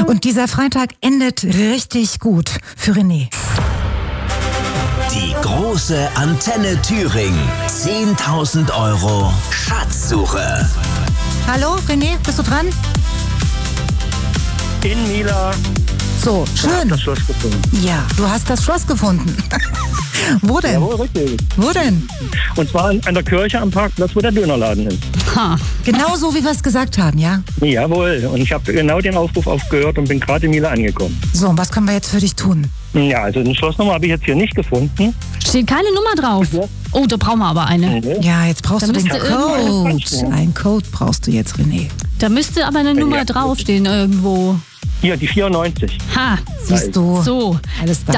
Und dieser Freitag endet richtig gut für René. Die große Antenne Thüringen. 10.000 € Schatzsuche. Hallo, René, bist du dran? In Mila. So, schön. Das Schloss gefunden. Ja, du hast das Schloss gefunden. Wo denn? Jawohl, richtig. Wo denn? Und zwar an der Kirche am Parkplatz, wo der Dönerladen ist. Ha. Genau so, wie wir es gesagt haben, ja? Jawohl. Und ich habe genau den Aufruf aufgehört und bin gerade in Mila angekommen. So, und was können wir jetzt für dich tun? Ja, also eine Schlossnummer habe ich jetzt hier nicht gefunden. Steht keine Nummer drauf. Ja. Oh, da brauchen wir aber eine. Ja, jetzt brauchst Da du den müsste Code. Ein Code brauchst du jetzt, René. Da müsste aber eine Nummer draufstehen irgendwo. Hier, die 94. Ha, Siehst du? so. Alles da.